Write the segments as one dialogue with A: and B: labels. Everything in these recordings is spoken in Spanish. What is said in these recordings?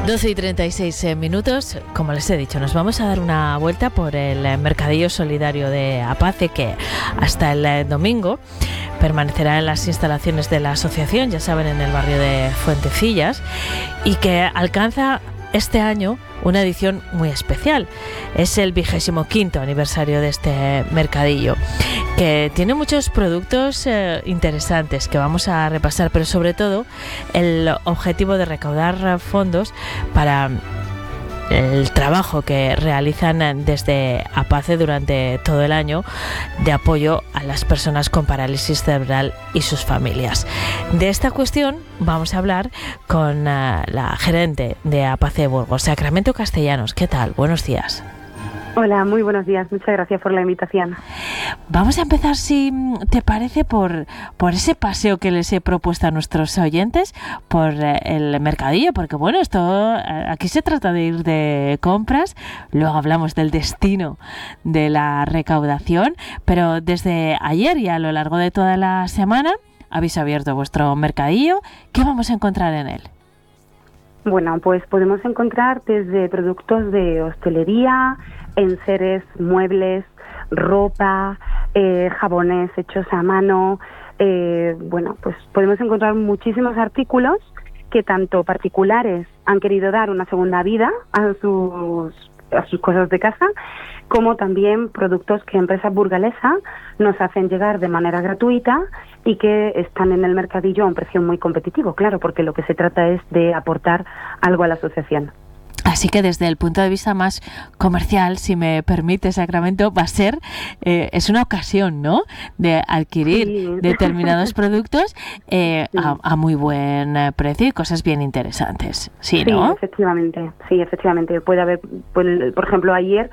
A: 12:36 Como les he dicho, nos vamos a dar una vuelta por el Mercadillo Solidario de Apace, que hasta el domingo permanecerá en las instalaciones de la asociación, ya saben, en el barrio de Fuentecillas, y que alcanza este año una edición muy especial. Es el 25º aniversario de este mercadillo, que tiene muchos productos interesantes que vamos a repasar, pero sobre todo el objetivo de recaudar fondos para el trabajo que realizan desde Apace durante todo el año de apoyo a las personas con parálisis cerebral y sus familias. De esta cuestión vamos a hablar con la gerente de Apace Burgos, Sacramento Castellanos. ¿Qué tal? Buenos días.
B: Hola, muy buenos días. Muchas gracias por la invitación.
A: Vamos a empezar, si te parece, por ese paseo que les he propuesto a nuestros oyentes por el mercadillo, porque bueno, esto aquí se trata de ir de compras, luego hablamos del destino de la recaudación, pero desde ayer y a lo largo de toda la semana habéis abierto vuestro mercadillo. ¿Qué vamos a encontrar en él?
B: Bueno, pues podemos encontrar desde productos de hostelería, enseres, muebles, ropa, jabones hechos a mano. Bueno, pues podemos encontrar muchísimos artículos que tanto particulares han querido dar una segunda vida a sus cosas de casa, como también productos que empresas burgalesas nos hacen llegar de manera gratuita y que están en el mercadillo a un precio muy competitivo, claro, porque lo que se trata es de aportar algo a la asociación.
A: Así que desde el punto de vista más comercial, si me permite, Sacramento, va a ser, es una ocasión, ¿no?, de adquirir determinados productos a muy buen precio y cosas bien interesantes. Sí, ¿no?
B: Sí, efectivamente. Puede haber, por ejemplo, ayer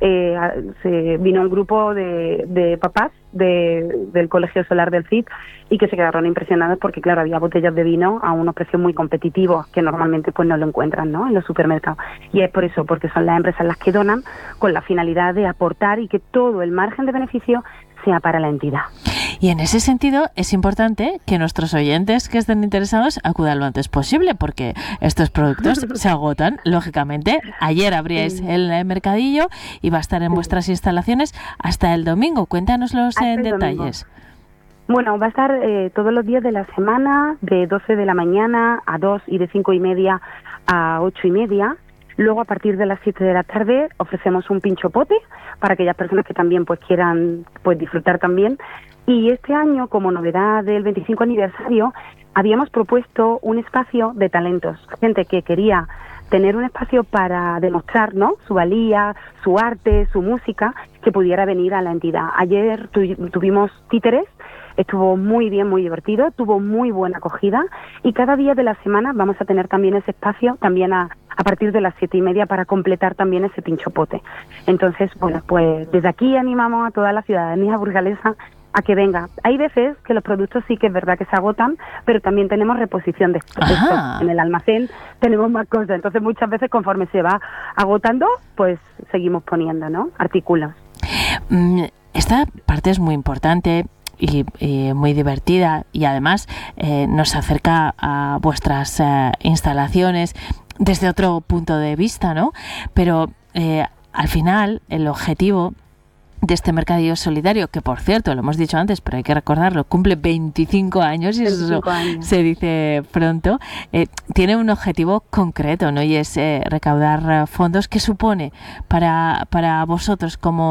B: se vino un grupo de papás del Colegio Solar del CID y que se quedaron impresionados porque, claro, había botellas de vino a unos precios muy competitivos que normalmente pues no lo encuentran, ¿no?, en los supermercados. Y es por eso, porque son las empresas las que donan con la finalidad de aportar y que todo el margen de beneficio sea para la entidad.
A: Y en ese sentido es importante que nuestros oyentes que estén interesados acudan lo antes posible, porque estos productos se agotan, lógicamente. Ayer abríais el mercadillo y va a estar en vuestras instalaciones hasta el domingo. Cuéntanoslos en detalles.
B: Bueno, va a estar todos los días de la semana, de 12 de la mañana a 2 y de 5:30 a 8:30. Luego, a partir de las 7 de la tarde, ofrecemos un pinchopote para aquellas personas que también pues quieran pues disfrutar también. Y este año, como novedad del 25 aniversario, habíamos propuesto un espacio de talentos. Gente que quería tener un espacio para demostrar, ¿no?, su valía, su arte, su música, que pudiera venir a la entidad. Ayer tuvimos títeres. Estuvo muy bien, muy divertido, tuvo muy buena acogida y cada día de la semana vamos a tener también ese espacio, también a partir de las 7:30 para completar también ese pinchopote. Entonces, bueno, pues desde aquí animamos a toda la ciudadanía burgalesa a que venga. Hay veces que los productos sí que es verdad que se agotan, pero también tenemos reposición de esto. En el almacén tenemos más cosas, entonces muchas veces conforme se va agotando, pues seguimos poniendo, ¿no?, artículos.
A: Esta parte es muy importante y muy divertida y además nos acerca a vuestras instalaciones desde otro punto de vista, ¿no? Pero al final el objetivo de este mercadillo solidario, que por cierto, lo hemos dicho antes, pero hay que recordarlo, cumple 25 años y eso se dice pronto, tiene un objetivo concreto, ¿no?, y es recaudar fondos. ¿Qué supone para vosotros como